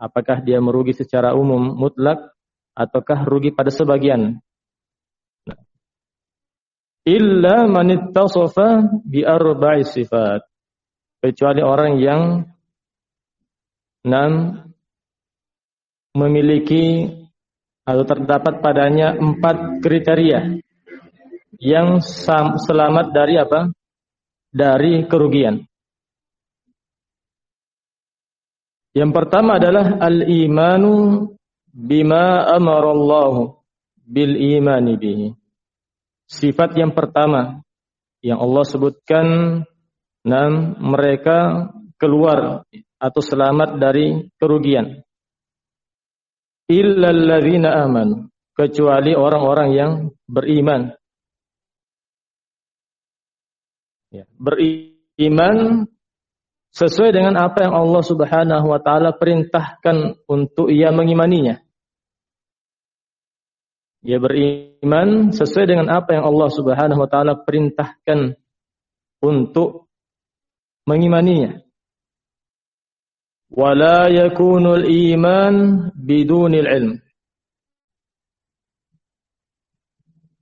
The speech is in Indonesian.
Apakah dia merugi secara umum mutlak ataukah rugi pada sebagian? Illa man ittasafa bi arba'i sifat. Kecuali orang yang memiliki atau terdapat padanya 4 kriteria yang selamat dari apa? Dari kerugian. Yang pertama adalah al-imanu bima amarallahu bil imani bihi. Sifat yang pertama yang Allah sebutkan, mereka keluar atau selamat dari kerugian. Illal ladzina amanu, kecuali orang-orang yang beriman. Ya, beriman sesuai dengan apa yang Allah Subhanahu wa taala perintahkan untuk ia mengimaninya. Ia beriman sesuai dengan apa yang Allah Subhanahu wa taala perintahkan untuk mengimaninya. Wala yakunul iman bidunil ilm.